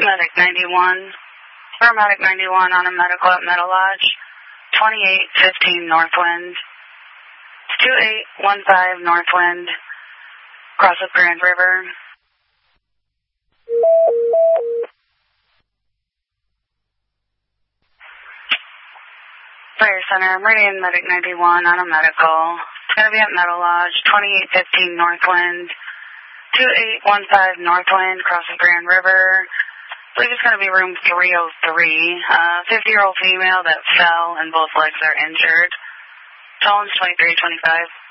Medic 91. Paramedic 91 on a medical at Meadow Lodge, 2815 Northwind. 2815 Northwind, cross the Grand River. Fire Center, Meridian Medic 91 on a medical. It's going to be at Meadow Lodge, 2815 Northwind. 2815 Northwind, cross the Grand River. I believe it's going to be room 303. 50-year-old female that fell and both legs are injured. Tones 2325.